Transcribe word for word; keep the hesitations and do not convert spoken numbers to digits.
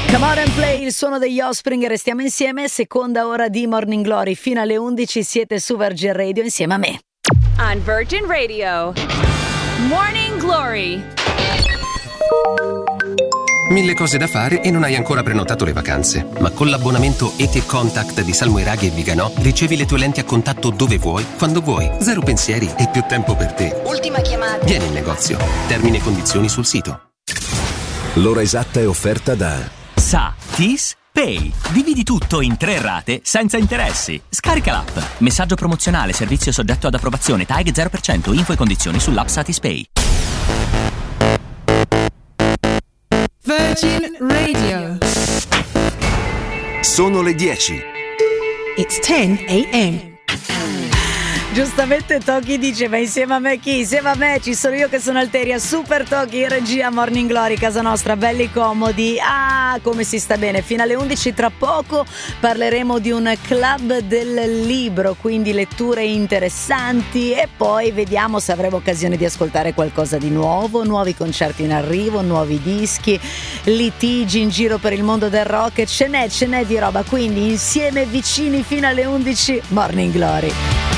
Come on and play, il suono degli Offspring, restiamo insieme, seconda ora di Morning Glory, fino alle undici siete su Virgin Radio insieme a me. On Virgin Radio, Morning Glory. Mille cose da fare e non hai ancora prenotato le vacanze. Ma con l'abbonamento E T Contact di Salmoiraghi e Viganò ricevi le tue lenti a contatto dove vuoi, quando vuoi. Zero pensieri e più tempo per te. Ultima chiamata. Vieni in negozio. Termini e condizioni sul sito. L'ora esatta è offerta da Satis Pay. Dividi tutto in tre rate senza interessi. Scarica l'app. Messaggio promozionale, servizio soggetto ad approvazione, tag zero per cento, info e condizioni sull'app Satis Pay. Virgin Radio. Sono le dieci. It's ten a.m. Giustamente Toki dice, ma insieme a me chi? Insieme a me ci sono io che sono Alteria, Super Toki in regia, Morning Glory, casa nostra, belli comodi. Ah, come si sta bene. Fino alle undici tra poco parleremo di un club del libro, quindi letture interessanti, e poi vediamo se avremo occasione di ascoltare qualcosa di nuovo, nuovi concerti in arrivo, nuovi dischi, litigi in giro per il mondo del rock, ce n'è, ce n'è di roba, quindi insieme vicini fino alle undici, Morning Glory.